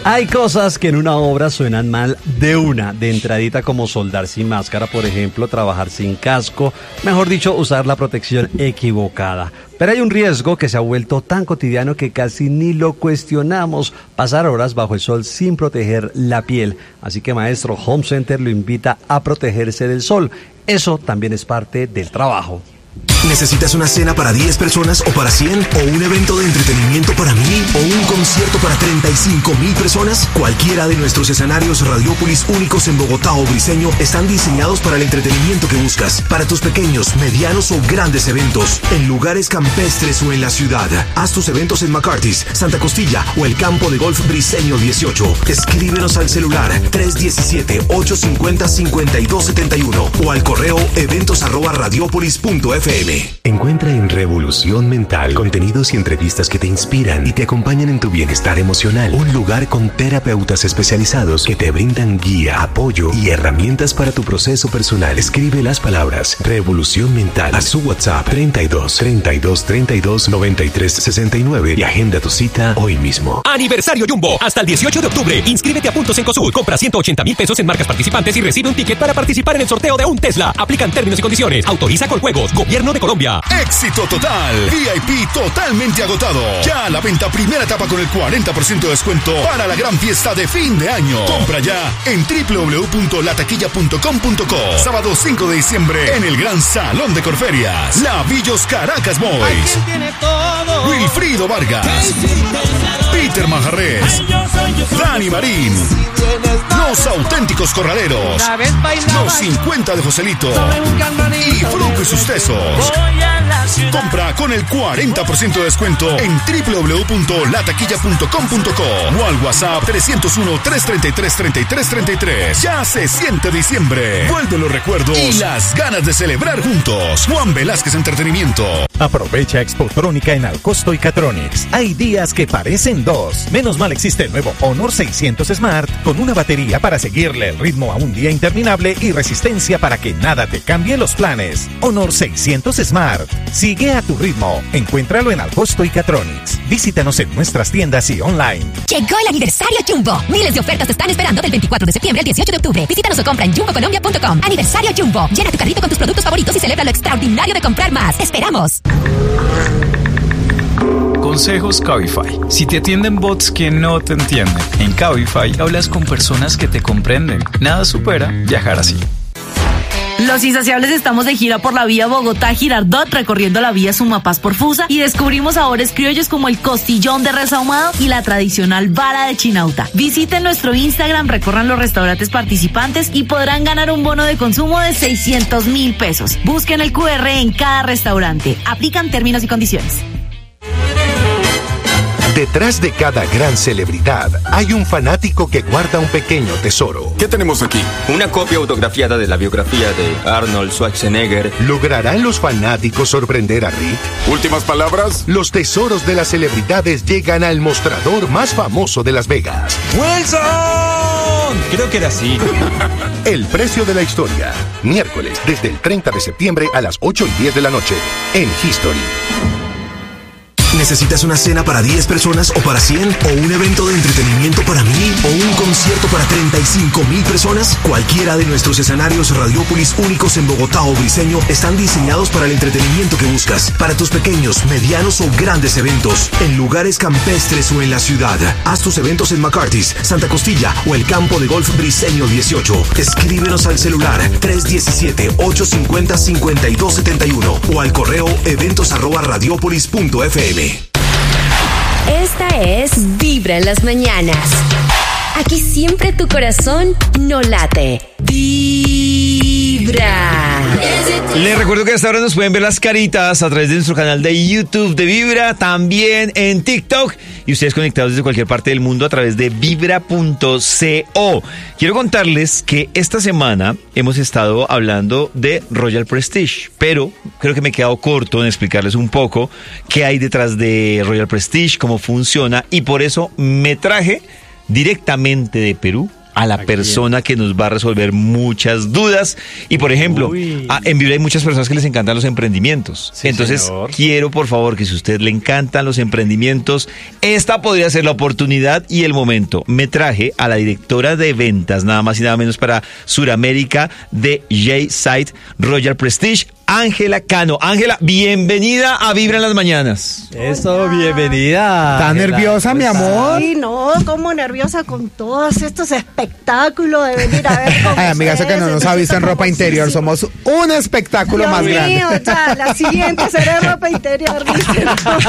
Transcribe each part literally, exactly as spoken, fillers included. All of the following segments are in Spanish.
Hay cosas que en una obra suenan mal de una, de entradita, como soldar sin máscara, por ejemplo, trabajar sin casco, mejor dicho, usar la protección equivocada. Pero hay un riesgo que se ha vuelto tan cotidiano que casi ni lo cuestionamos: pasar horas bajo el sol sin proteger la piel. Así que Maestro Home Center lo invita a protegerse del sol. Eso también es parte del trabajo. ¿Necesitas una cena para diez personas o para cien? ¿O un evento de entretenimiento para mil? ¿O un concierto para treinta y cinco mil personas? Cualquiera de nuestros escenarios Radiópolis únicos en Bogotá o Briseño están diseñados para el entretenimiento que buscas. Para tus pequeños, medianos o grandes eventos, en lugares campestres o en la ciudad. Haz tus eventos en McCarthy's, Santa Costilla o el campo de golf Briseño dieciocho. Escríbenos al celular tres uno siete, ocho cinco cero, cinco dos siete uno o al correo eventos arroba radiopolis punto f m. Encuentra en Revolución Mental contenidos y entrevistas que te inspiran y te acompañan en tu bienestar emocional. Un lugar con terapeutas especializados que te brindan guía, apoyo y herramientas para tu proceso personal. Escribe las palabras Revolución Mental a su WhatsApp treinta y dos, treinta y dos, treinta y dos, noventa y tres, sesenta y nueve y agenda tu cita hoy mismo. Aniversario Jumbo, hasta el dieciocho de octubre. Inscríbete a Puntos Encosud, compra ciento ochenta mil pesos en marcas participantes y recibe un ticket para participar en el sorteo de un Tesla. Aplican términos y condiciones. Autoriza con juegos. Gobierno de Colombia. Éxito total. V I P totalmente agotado. Ya a la venta primera etapa con el cuarenta por ciento de descuento para la gran fiesta de fin de año. Compra ya en doble u doble u doble u punto la taquilla punto com punto co. Sábado cinco de diciembre en el Gran Salón de Corferias. Lavillos Caracas Boys. Wilfrido Vargas. Peter Manjarres. Dani Marín. Los Auténticos Corraleros. Los cincuenta de Joselito. Y Fruco y sus Tesos. Compra con el cuarenta por ciento de descuento en doble u doble u doble u punto la taquilla punto com punto co o al WhatsApp trescientos uno, trescientos treinta y tres, treinta y tres treinta y tres. Ya se siente diciembre. Vuelven los recuerdos y las ganas de celebrar juntos. Juan Velázquez Entretenimiento. Aprovecha Expotrónica en Alcosto y Catronics. Hay días que parecen dos. Menos mal existe el nuevo Honor seiscientos Smart con una batería para seguirle el ritmo a un día interminable y resistencia para que nada te cambie los planes. Honor seiscientos Smart. Sigue a tu ritmo. Encuéntralo en Alcosto y Catronics. Visítanos en nuestras tiendas y online. Llegó el aniversario Jumbo. Miles de ofertas te están esperando del veinticuatro de septiembre al dieciocho de octubre. Visítanos o compra en jumbo colombia punto com. Aniversario Jumbo. Llena tu carrito con tus productos favoritos y celebra lo extraordinario de comprar más. ¡Te esperamos! Consejos Cabify. Si te atienden bots que no te entienden, en Cabify hablas con personas que te comprenden. Nada supera viajar así. Los insaciables estamos de gira por la vía Bogotá-Girardot, recorriendo la vía Sumapaz por Fusa, y descubrimos sabores criollos como el costillón de res ahumado y la tradicional vara de chinauta. Visiten nuestro Instagram, recorran los restaurantes participantes y podrán ganar un bono de consumo de seiscientos mil pesos. Busquen el cu erre en cada restaurante. Aplican términos y condiciones. Detrás de cada gran celebridad hay un fanático que guarda un pequeño tesoro. ¿Qué tenemos aquí? Una copia autografiada de la biografía de Arnold Schwarzenegger. ¿Lograrán los fanáticos sorprender a Rick? ¿Últimas palabras? Los tesoros de las celebridades llegan al mostrador más famoso de Las Vegas. ¡Wilson! Creo que era así. El precio de la historia. Miércoles, desde el treinta de septiembre a las ocho y diez de la noche. En History. ¿Necesitas una cena para diez personas o para cien? ¿O un evento de entretenimiento para mil? ¿O un concierto para treinta y cinco mil personas? Cualquiera de nuestros escenarios Radiópolis únicos en Bogotá o Briseño están diseñados para el entretenimiento que buscas. Para tus pequeños, medianos o grandes eventos, en lugares campestres o en la ciudad. Haz tus eventos en McCarthy's, Santa Costilla o el campo de golf Briseño dieciocho. Escríbenos al celular tres uno siete, ocho cinco cero, cinco dos siete uno o al correo eventos arroba radiopolis punto f m. Esta es Vibra en las mañanas. Aquí siempre tu corazón no late. Vibra. Les recuerdo que hasta ahora nos pueden ver las caritas a través de nuestro canal de YouTube de Vibra, también en TikTok, y ustedes conectados desde cualquier parte del mundo a través de vibra punto co. Quiero contarles que esta semana hemos estado hablando de Royal Prestige, pero creo que me he quedado corto en explicarles un poco qué hay detrás de Royal Prestige, cómo funciona, y por eso me traje directamente de Perú a la persona que nos va a resolver muchas dudas. Y por ejemplo, a, en Vibra hay muchas personas que les encantan los emprendimientos. Sí, Entonces, señor. quiero por favor que si a usted le encantan los emprendimientos, esta podría ser la oportunidad y el momento. Me traje a la directora de ventas, nada más y nada menos para Suramérica de J-Site Royal Prestige, Ángela Cano. Ángela, bienvenida a Vibra en las Mañanas. Eso, bienvenida. ¿Estás Ángela. nerviosa, mi amor? Sí, no, como nerviosa con todos estos espectáculos de venir a ver cómo Ay, amiga, eso se que no hace, nos ha visto en está ropa interior. Somos un espectáculo Dios más mío, grande. ya, la siguiente será ropa interior, ¿viste?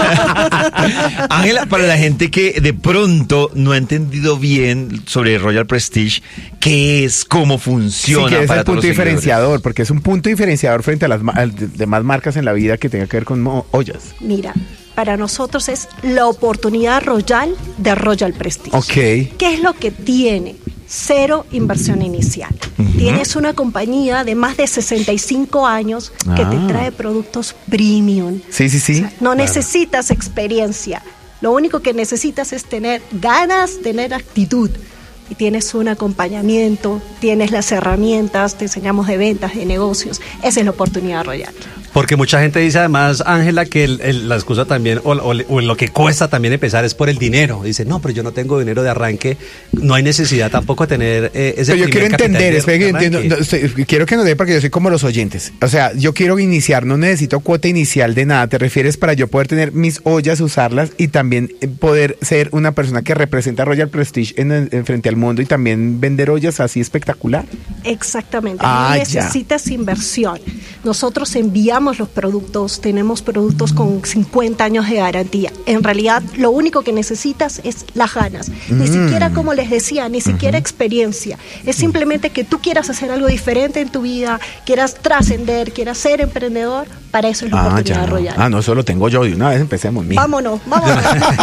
Ángela, para la gente que de pronto no ha entendido bien sobre Royal Prestige, ¿qué es? ¿Cómo funciona? Sí, que es para el todos punto los seguidores? diferenciador, porque es un punto diferenciador frente a las ma- demás marcas en la vida que tenga que ver con mo- ollas. Mira, para nosotros es la oportunidad royal de Royal Prestige. Ok. ¿Qué es lo que tiene? Cero inversión inicial. Ujú. Tienes una compañía de más de sesenta y cinco años que Ah. te trae productos premium. Sí, sí, sí. No Claro. necesitas experiencia. Lo único que necesitas es tener ganas, tener actitud. Y tienes un acompañamiento, tienes las herramientas, te enseñamos de ventas, de negocios. Esa es la oportunidad royal. Porque mucha gente dice además, Ángela, que el- el- la excusa también, o, o- o lo que cuesta también empezar es por el dinero. Dice, no, pero yo no tengo dinero de arranque. No hay necesidad tampoco de tener eh, ese Pero yo quiero primer capital entender, de- espera que de entiendo, arranque. no, estoy- quiero que nos dé porque yo soy como los oyentes. O sea, yo quiero iniciar, no necesito cuota inicial de nada. ¿Te refieres para yo poder tener mis ollas, usarlas y también eh, poder ser una persona que representa Royal Prestige en, en frente al mundo y también vender ollas así espectacular? Exactamente, Ah, no ya. necesitas inversión. Nosotros enviamos los productos, tenemos productos con cincuenta años de garantía. En realidad, lo único que necesitas es las ganas. Ni Mm. siquiera, como les decía, ni siquiera experiencia. Es simplemente que tú quieras hacer algo diferente en tu vida, quieras trascender, quieras ser emprendedor. Para eso es la Ah, oportunidad ya. royal. Ah, no, eso lo tengo yo de una vez, empecemos. mija. Vámonos, vámonos.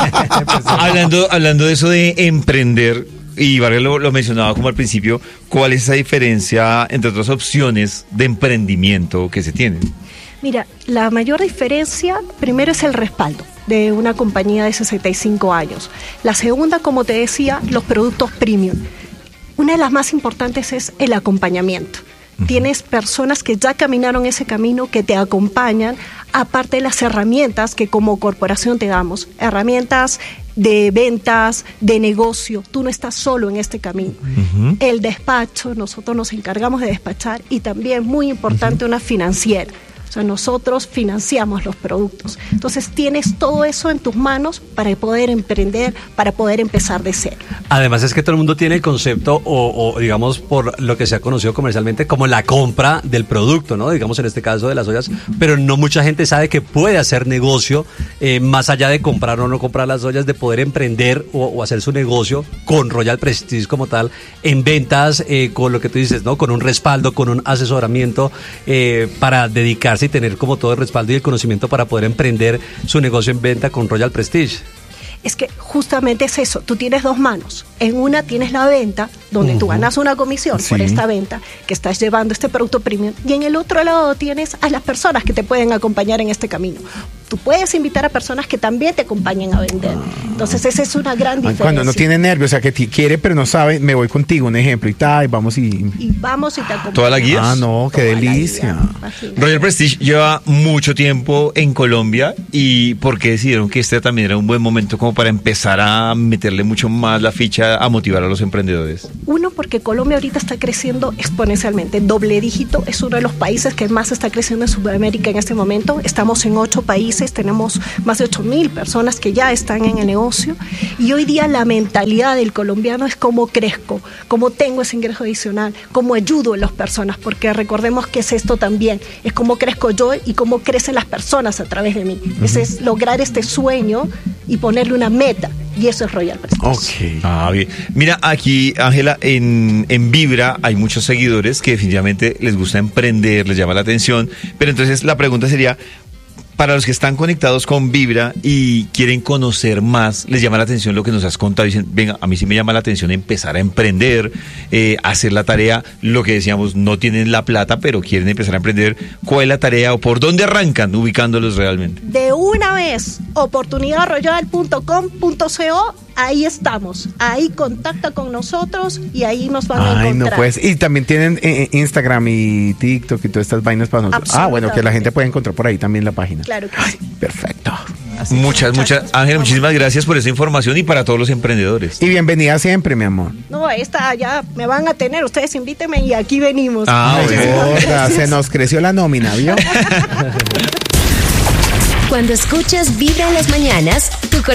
hablando, hablando de eso de emprender, y Vargas lo, lo mencionaba como al principio, ¿cuál es esa diferencia entre otras opciones de emprendimiento que se tienen? Mira, la mayor diferencia, primero es el respaldo de una compañía de sesenta y cinco años. La segunda, como te decía, los productos premium. Una de las más importantes es el acompañamiento. Tienes personas que ya caminaron ese camino, que te acompañan, aparte de las herramientas que como corporación te damos, herramientas de ventas, de negocio. Tú no estás solo en este camino. Ujú. El despacho, nosotros nos encargamos de despachar, y también, muy importante, una financiera. O sea, nosotros financiamos los productos. Entonces tienes todo eso en tus manos para poder emprender, para poder empezar de cero. Además es que todo el mundo tiene el concepto o, o, digamos por lo que se ha conocido comercialmente como la compra del producto, ¿no? Digamos en este caso de las ollas, pero no mucha gente sabe que puede hacer negocio eh, más allá de comprar o no comprar las ollas, de poder emprender o, o hacer su negocio con Royal Prestige como tal, en ventas, eh, con lo que tú dices, ¿no? Con un respaldo, con un asesoramiento eh, para dedicarse y tener como todo el respaldo y el conocimiento para poder emprender su negocio en venta con Royal Prestige. Es que justamente es eso, tú tienes dos manos. En una tienes la venta, donde tú Ujú. ganas una comisión por Sí. esta venta, que estás llevando este producto premium, y en el otro lado tienes a las personas que te pueden acompañar en este camino. Tú puedes invitar a personas que también te acompañen a vender. Entonces esa es una gran Ay, diferencia. cuando no tiene nervios, o sea, que ti- quiere pero no sabe, me voy contigo, un ejemplo, y tal, y vamos y... Y vamos y te acompañamos. ¿Toda la guía? Ah, no, qué delicia. Royal Prestige lleva mucho tiempo en Colombia, y ¿por qué decidieron que este también era un buen momento como para empezar a meterle mucho más la ficha, a motivar a los emprendedores? Uno, porque Colombia ahorita está creciendo exponencialmente. Doble dígito, es uno de los países que más está creciendo en Sudamérica en este momento. Estamos en ocho países, tenemos más de ocho mil personas que ya están en el negocio. Y hoy día la mentalidad del colombiano es cómo crezco, cómo tengo ese ingreso adicional, cómo ayudo a las personas, porque recordemos que es esto también, es cómo crezco yo y cómo crecen las personas a través de mí. Ese es lograr este sueño y ponerle una meta. Y eso es Royal Prestige. Ok. Ah, bien. Mira, aquí, Ángela, en, en Vibra hay muchos seguidores que definitivamente les gusta emprender, les llama la atención, pero entonces la pregunta sería, para los que están conectados con Vibra y quieren conocer más, les llama la atención lo que nos has contado. Dicen, venga, a mí sí me llama la atención empezar a emprender, eh, hacer la tarea, lo que decíamos, no tienen la plata, pero quieren empezar a emprender. ¿Cuál es la tarea o por dónde arrancan ubicándolos realmente? De una vez, oportunidad royal punto com punto co, ahí estamos. Ahí contacta con nosotros y ahí nos van a Ay, encontrar. no pues. Y también tienen eh, Instagram y TikTok y todas estas vainas para nosotros. Ah, bueno, que la gente puede encontrar por ahí también la página. Claro que sí. Perfecto. Así muchas, que, muchas, Ángel, muchísimas gracias por esa información y para todos los emprendedores. Y bienvenida siempre, mi amor. No, esta ya me van a tener. Ustedes invítenme y aquí venimos. Ah, bueno. Se nos creció la nómina, ¿vio? Cuando escuchas Vibra en las mañanas, tu corazón